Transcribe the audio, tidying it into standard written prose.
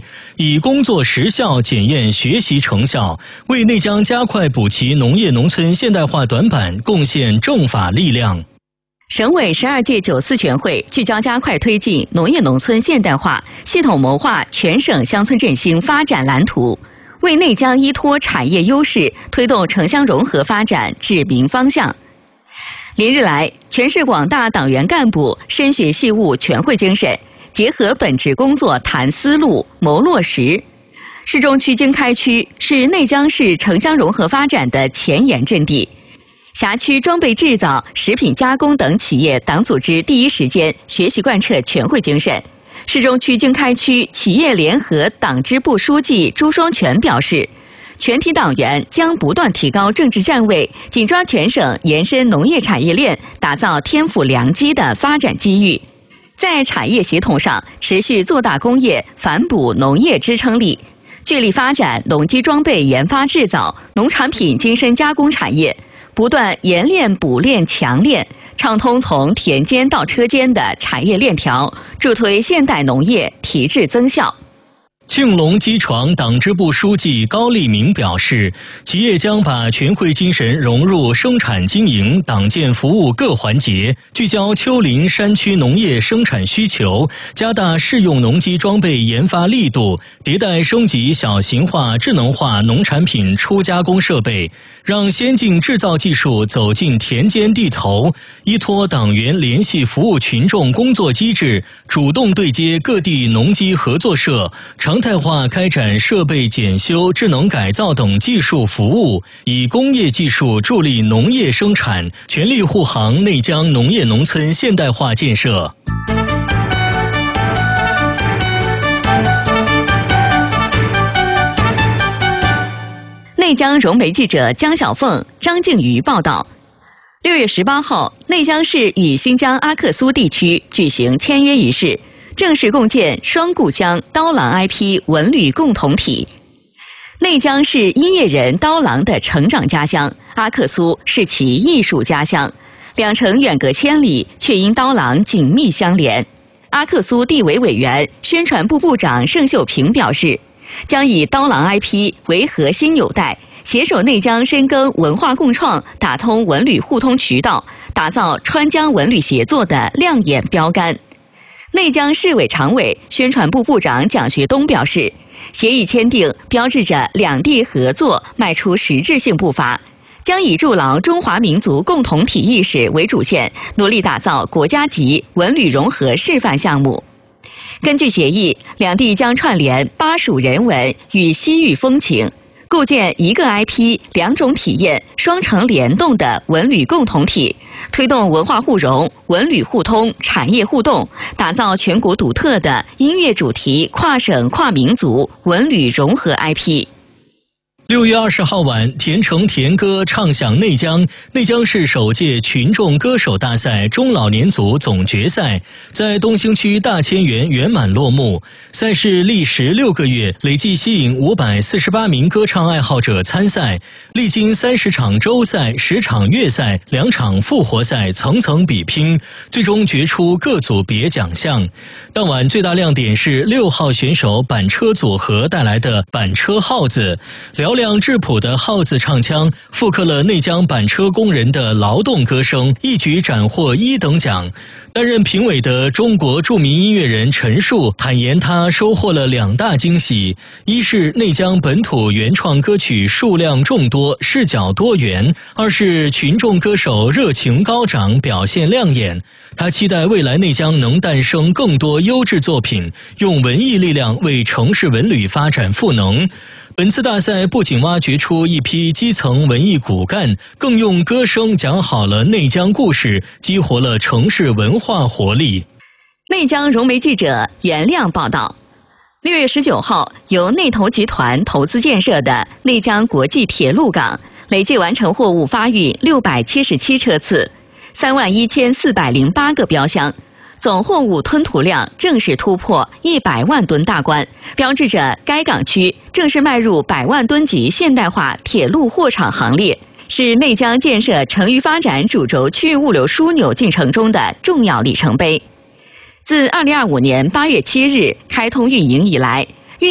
以工作实效检验学习成效，为内江加快补齐农业农村现代化短板贡献政法力量。 省委12届9次全会聚焦加快推进农业农村现代化，系统谋划全省乡村振兴发展蓝图，为内江依托产业优势推动城乡融合发展指明方向。连日来，全市广大党员干部深学细悟全会精神，结合本职工作谈思路、谋落实。市中区经开区是内江市城乡融合发展的前沿阵地。辖区装备制造、食品加工等企业党组织第一时间学习贯彻全会精神。市中区经开区企业联合党支部书记朱双全表示，全体党员将不断提高政治站位，紧抓全省延伸农业产业链，打造天府良机的发展机遇。在产业协同上，持续做大工业，反哺农业支撑力，聚力发展农机装备研发制造、农产品精深加工产业。不断研练、补练、强练，畅通从田间到车间的产业链条，助推现代农业提质增效。 庆隆机床党支部书记高立明表示，企业将把全会精神融入生产经营、党建服务各环节，聚焦丘陵山区农业生产需求，加大适用农机装备研发力度，迭代升级小型化、智能化农产品初加工设备，让先进制造技术走进田间地头，依托党员联系服务群众工作机制，主动对接各地农机合作社，常态化开展设备检修、智能改造等技术服务，以工业技术助力农业生产，全力护航内江农业农村现代化建设。 内江融媒记者江小凤、张静瑜报道。6月18号，内江市与新疆阿克苏地区举行签约仪式，正式共建双故乡刀郎 IP 文旅共同体。内江是音乐人刀郎的成长家乡，阿克苏是其艺术家乡，两城远隔千里，却因刀郎紧密相连。阿克苏地委委员、宣传部部长盛秀平表示，将以刀郎 IP 为核心纽带，携手内江深耕文化共创，打通文旅互通渠道，打造川江文旅协作的亮眼标杆。内江市委常委、宣传部部长蒋学东表示，协议签订标志着两地合作迈出实质性步伐，将以筑牢中华民族共同体意识为主线，努力打造国家级文旅融合示范项目。根据协议，两地将串联巴蜀人文与西域风情，构建一个 IP、两种体验、双城联动的文旅共同体，推动文化互融、文旅互通、产业互动，打造全国独特的音乐主题跨省跨民族文旅融合 IP。 6月20号晚，田城田歌唱响内江，内江市首届群众歌手大赛中老年组总决赛在东兴区大千园圆满落幕。赛事历时6个月，累计吸引548名歌唱爱好者参赛，历经30场周赛、10场月赛、2场复活赛，层层比拼，最终决出各组别奖项。当晚最大亮点是6号选手板车组合带来的板车号子，嘹亮质朴的号子唱腔复刻了内江板车工人的劳动歌声，一举斩获1等奖。担任评委的中国著名音乐人陈数坦言，他收获了2大惊喜：一是内江本土原创歌曲数量众多、视角多元；二是群众歌手热情高涨、表现亮眼。他期待未来内江能诞生更多优质作品，用文艺力量为城市文旅发展赋能。本次大赛不仅挖掘出一批基层文艺骨干，更用歌声讲好了内江故事，激活了城市文化活力。 内江融媒记者袁亮报道。6月19号，由内投集团投资建设的内江国际铁路港累计完成货物发运677车次，31408个标箱，总货物吞吐量正式突破100万吨大关，标志着该港区正式迈入100万吨级现代化铁路货场行列，是内江建设城域发展主轴区域物流枢纽进程中的重要里程碑。自2025年8月7日开通运营以来，